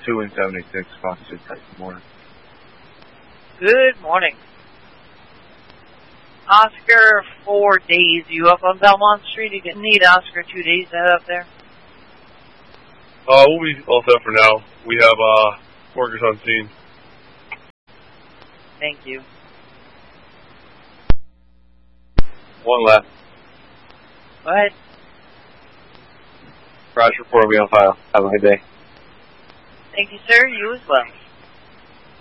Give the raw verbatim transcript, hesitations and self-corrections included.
two and seventy-six, Foster Type Morning. Good morning. Oscar, four days. You up on Belmont Street? You can need Oscar two days to head up there. Uh, we'll be all set for now. We have uh, workers on scene. Thank you. One left. Go ahead. Garage report will be on file. Have a good day. Thank you, sir. You as well.